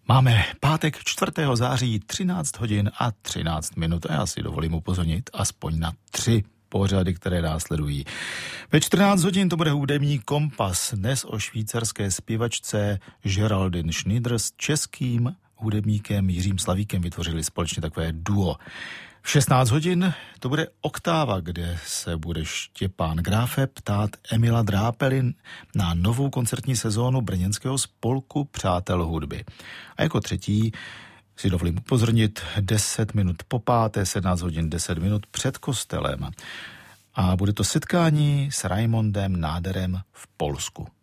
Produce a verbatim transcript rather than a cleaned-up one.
Máme pátek čtvrtého září třináct hodin a třináct minut a já si dovolím upozornit aspoň na tři pořady, které následují. Ve čtrnáct hodin to bude hudební kompas. Dnes o švýcarské zpěvačce Geraldine Schneider s českým hudebníkem Jiřím Slavíkem vytvořili společně takové duo. V šestnáct hodin to bude Oktáva, kde se bude Štěpán Gráfe ptát Emila Drápely na novou koncertní sezónu brněnského spolku Přátel hudby. A jako třetí si dovolím upozornit deset minut po páté, sedmnáct hodin deset minut před kostelem. A bude to setkání s Raimondem Náderem v Polsku.